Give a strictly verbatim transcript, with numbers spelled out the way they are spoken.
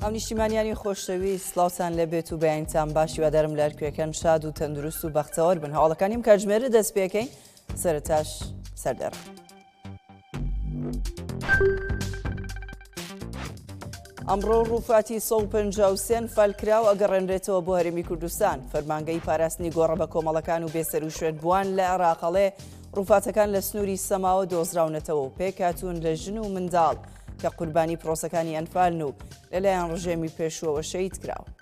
ئەو نیشتیمانیانی خۆشەویست سڵاوتان لەبێت و بەیانتان باشی وادارم لە هەرکوێکەن شاد و تەندروست و بەختەوەر بن. هەواڵەکانیم کاتژمێرە دەست پێکەین سەرەتاش سەردەڕ. ئەمڕۆ ڕووفاتی سەد و پەنجا و سێ فالکراو ئەگەڕێنرێتەوە بۆ هەرێمی کوردستان. فەرمانگەی پاراستنی گۆڕە بە کۆمەڵەکان و بێسەر و شوێن بووان لە عێراقەڵێ ڕووفاتەکان لە سنووری سەماوە دۆزراونەتەوە و پێکهاتوون لە ژن و منداڵ کە قوربانی پرۆسەکانی ئەنفالن و لەلایەن ڕژێمی پێشوەوە شەید کراوە.